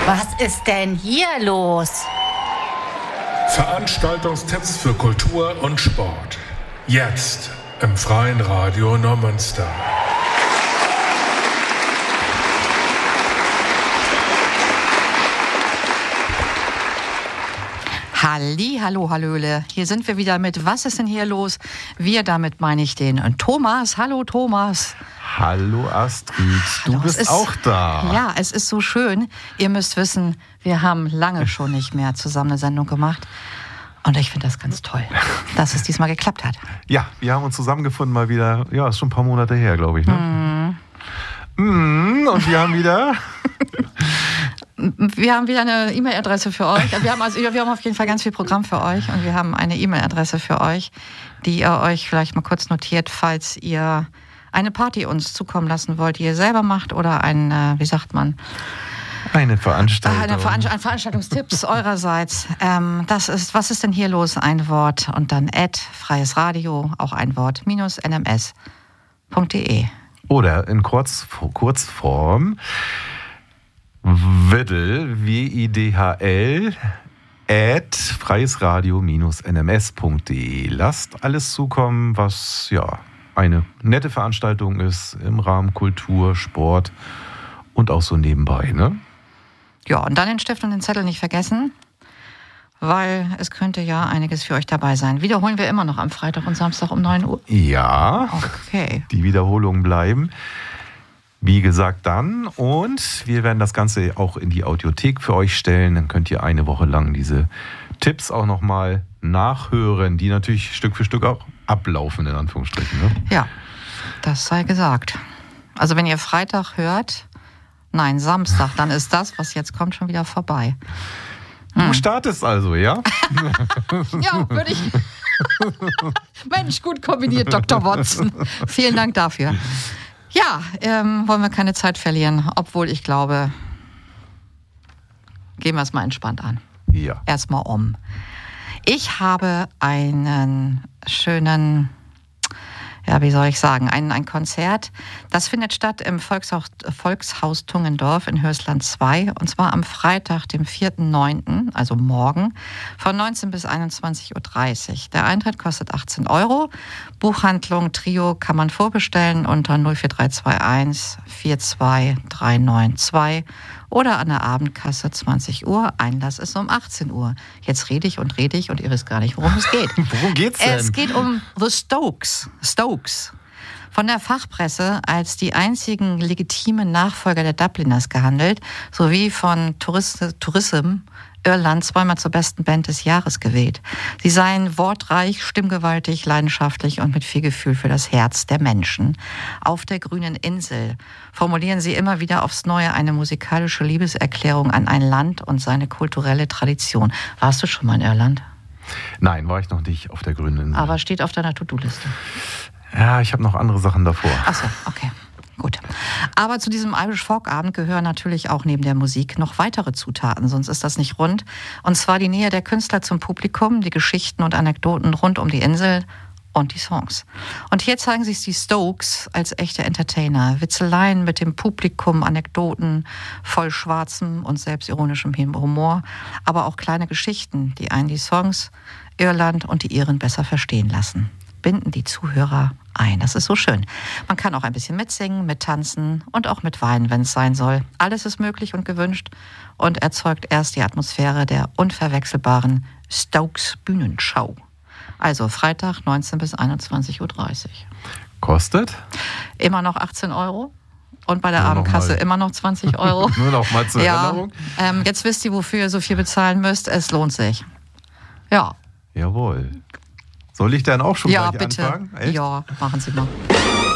Was ist denn hier los? Veranstaltungstipps für Kultur und Sport. Jetzt im Freien Radio Neumünster. Hallo, hallöle. Hier sind wir wieder mit Was ist denn hier los? Wir, damit meine ich den Thomas. Hallo Thomas. Hallo Astrid, du bist auch da. Ja, es ist so schön. Ihr müsst wissen, wir haben lange schon nicht mehr zusammen eine Sendung gemacht. Und ich finde das ganz toll, dass es diesmal geklappt hat. Ja, wir haben uns zusammengefunden mal wieder. Ja, ist schon ein paar Monate her, glaube ich. Ne? Und wir haben wieder... Wir haben wieder eine E-Mail-Adresse für euch. Wir haben auf jeden Fall ganz viel Programm für euch und wir haben eine E-Mail-Adresse für euch, die ihr euch vielleicht mal kurz notiert, falls ihr eine Party uns zukommen lassen wollt, die ihr selber macht oder eine Veranstaltung. Veranstaltungstipps eurerseits. Das ist, was ist denn hier los? Ein Wort und dann @freies Radio, auch ein Wort, -nms.de. Oder in Kurzform Widl, WIDHL, @freiesradio-nms.de. Lasst alles zukommen, was ja eine nette Veranstaltung ist im Rahmen Kultur, Sport und auch so nebenbei, ne? Ja, und dann den Stift und den Zettel nicht vergessen, weil es könnte ja einiges für euch dabei sein. Wiederholen wir immer noch am Freitag und Samstag um 9 Uhr? Ja, okay. Die Wiederholungen bleiben. Wie gesagt dann, und wir werden das Ganze auch in die Audiothek für euch stellen. Dann könnt ihr eine Woche lang diese Tipps auch nochmal nachhören, die natürlich Stück für Stück auch ablaufen, in Anführungsstrichen. Ne? Ja, das sei gesagt. Also wenn ihr Freitag hört, Samstag, dann ist das, was jetzt kommt, schon wieder vorbei. Du startest also, ja? Ja, würde ich. Mensch, gut kombiniert, Dr. Watson. Vielen Dank dafür. Ja, wollen wir keine Zeit verlieren, obwohl ich glaube, gehen wir es mal entspannt an. Ja. Erstmal um. Ich habe einen schönen, wie soll ich sagen, ein Konzert. Das findet statt im Volkshaus Tungendorf in Hörsland 2 und zwar am Freitag, dem 4.9., also morgen, von 19 bis 21.30 Uhr. Der Eintritt kostet 18 €. Buchhandlung Trio kann man vorbestellen unter 04321 42392 oder an der Abendkasse 20 Uhr. Einlass ist um 18 Uhr. Jetzt rede ich und ihr wisst gar nicht, worum es geht. Worum geht's denn? Es geht um The Stokes. Von der Fachpresse als die einzigen legitimen Nachfolger der Dubliners gehandelt, sowie von Tourism Irland zweimal zur besten Band des Jahres gewählt. Sie seien wortreich, stimmgewaltig, leidenschaftlich und mit viel Gefühl für das Herz der Menschen. Auf der grünen Insel formulieren sie immer wieder aufs Neue eine musikalische Liebeserklärung an ein Land und seine kulturelle Tradition. Warst du schon mal in Irland? Nein, war ich noch nicht auf der grünen Insel. Aber steht auf deiner To-Do-Liste. Ja, ich habe noch andere Sachen davor. Ach so, okay. Gut. Aber zu diesem Irish Folk Abend gehören natürlich auch neben der Musik noch weitere Zutaten, sonst ist das nicht rund. Und zwar die Nähe der Künstler zum Publikum, die Geschichten und Anekdoten rund um die Insel und die Songs. Und hier zeigen sich die Stokes als echte Entertainer. Witzeleien mit dem Publikum, Anekdoten voll schwarzem und selbstironischem Humor, aber auch kleine Geschichten, die einen die Songs, Irland und die Iren besser verstehen lassen. Binden die Zuhörer ein. Das ist so schön. Man kann auch ein bisschen mitsingen, mittanzen und auch mitweinen, wenn es sein soll. Alles ist möglich und gewünscht und erzeugt erst die Atmosphäre der unverwechselbaren Stokes Bühnenshow. Also Freitag 19 bis 21.30 Uhr. Kostet? Immer noch 18 € und bei der Abendkasse immer noch 20 €. Nur noch mal zur Erinnerung. Jetzt wisst ihr, wofür ihr so viel bezahlen müsst. Es lohnt sich. Ja. Jawohl. Soll ich dann auch schon gleich bitte. anfangen? Echt? Ja, machen Sie mal.